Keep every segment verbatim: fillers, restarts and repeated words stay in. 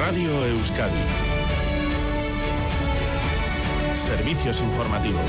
Radio Euskadi. Servicios informativos.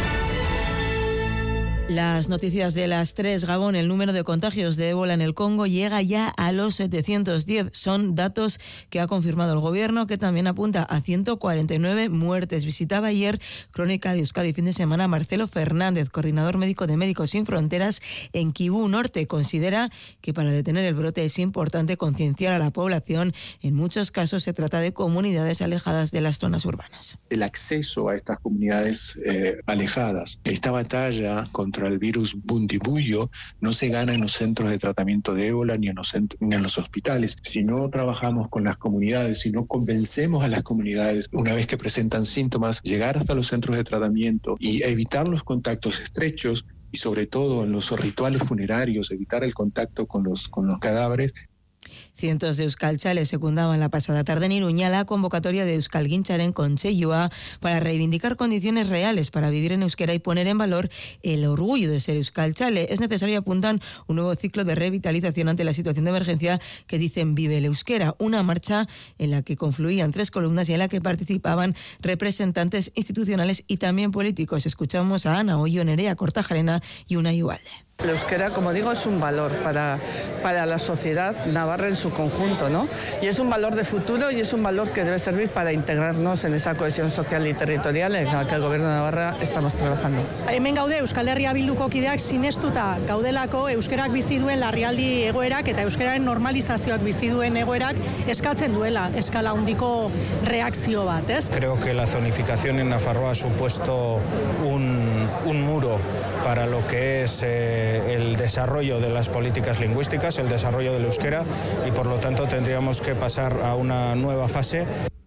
Las noticias de las tres. Gabón, el número de contagios de ébola en el Congo llega ya a los setecientos diez. Son datos que ha confirmado el gobierno, que también apunta a ciento cuarenta y nueve muertes. Visitaba ayer Crónica de Euskadi fin de semana Marcelo Fernández, coordinador médico de Médicos Sin Fronteras en Kibú Norte. Considera que para detener el brote es importante concienciar a la población. En muchos casos se trata de comunidades alejadas de las zonas urbanas. El acceso a estas comunidades eh, alejadas. Esta batalla contra el virus Bundibugyo no se gana en los centros de tratamiento de ébola ni en los centros, ni en los hospitales. Si no trabajamos con las comunidades, si no convencemos a las comunidades, una vez que presentan síntomas, llegar hasta los centros de tratamiento y evitar los contactos estrechos y sobre todo en los rituales funerarios, evitar el contacto con los, con los cadáveres. Cientos de euskalchales secundaban la pasada tarde en Iruña la convocatoria de Euskalgintzaren Kontseiloa para reivindicar condiciones reales para vivir en euskera y poner en valor el orgullo de ser euskalchale. Es necesario, apuntan, un nuevo ciclo de revitalización ante la situación de emergencia que dicen vive el euskera. Una marcha en la que confluían tres columnas y en la que participaban representantes institucionales y también políticos. Escuchamos a Ana Hoyo, Nerea Kortajarena y Unai Ugalde. El euskera, como digo, es un valor para, para la sociedad navarra en su conjunto, ¿no? Y es un valor de futuro y es un valor que debe servir para integrarnos en esa cohesión social y territorial en la que el Gobierno de Navarra estamos trabajando. Hemen gaude Euskal Herria Bilduko kideak sinestuta gaudelako euskerak bizi duen larrialdi egoerak eta euskeraren normalizazioak bizi duen egoerak eskatzen duela eskala handiko reakzio bat, ez? Creo que la zonificación en Nafarroa ha supuesto un, un muro para lo que es eh, el desarrollo de las políticas lingüísticas, el desarrollo del euskera, y por lo tanto tendríamos que pasar a una nueva fase.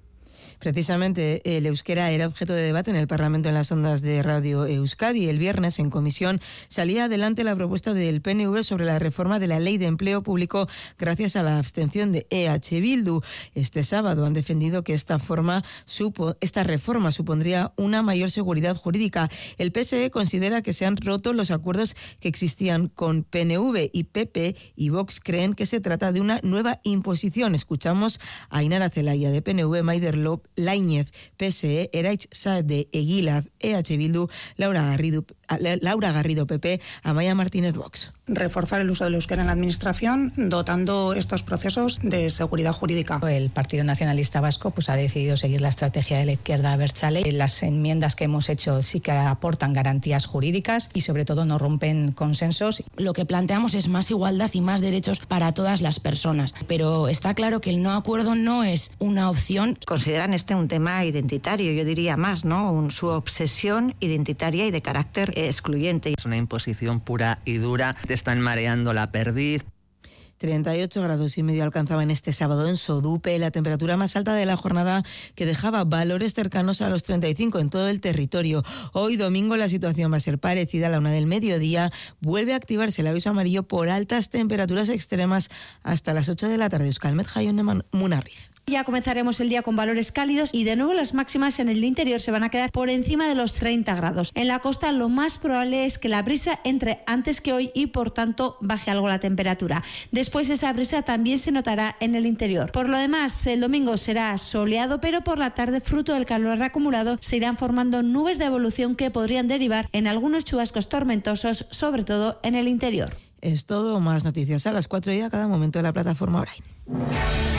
Precisamente el euskera era objeto de debate en el Parlamento en las ondas de Radio Euskadi. El viernes en comisión salía adelante la propuesta del P N V sobre la reforma de la Ley de Empleo Público gracias a la abstención de E H Bildu. Este sábado han defendido que esta, forma supo, esta reforma supondría una mayor seguridad jurídica. El P S E considera que se han roto los acuerdos que existían con P N V y P P y Vox creen que se trata de una nueva imposición. Escuchamos a Ainara Zelaya de P N V, Maider Lop Lainez, P S E, Eraitz Saez de Eguilaz, E H Bildu, Laura Garrido, Laura Garrido P P, Amaya Martínez Vox. Reforzar el uso del euskera en la administración, dotando estos procesos de seguridad jurídica. El Partido Nacionalista Vasco pues, ha decidido seguir la estrategia de la izquierda abertzale. Las enmiendas que hemos hecho sí que aportan garantías jurídicas y sobre todo no rompen consensos. Lo que planteamos es más igualdad y más derechos para todas las personas, pero está claro que el no acuerdo no es una opción. Consideran este un tema identitario, yo diría más, ¿no? Un, su obsesión identitaria y de carácter excluyente. Es una imposición pura y dura, te están mareando la perdiz. treinta y ocho grados y medio alcanzaban este sábado en Sodupe, la temperatura más alta de la jornada, que dejaba valores cercanos a los treinta y cinco en todo el territorio. Hoy domingo la situación va a ser parecida. A la una del mediodía vuelve a activarse el aviso amarillo por altas temperaturas extremas hasta las ocho de la tarde. Euskalmet Jaione Munarriz. Ya comenzaremos el día con valores cálidos y de nuevo las máximas en el interior se van a quedar por encima de los treinta grados. En la costa lo más probable es que la brisa entre antes que hoy y por tanto baje algo la temperatura. Después esa brisa también se notará en el interior. Por lo demás, el domingo será soleado, pero por la tarde, fruto del calor acumulado, se irán formando nubes de evolución que podrían derivar en algunos chubascos tormentosos, sobre todo en el interior. Es todo, más noticias a las cuatro y a cada momento de la plataforma Orain.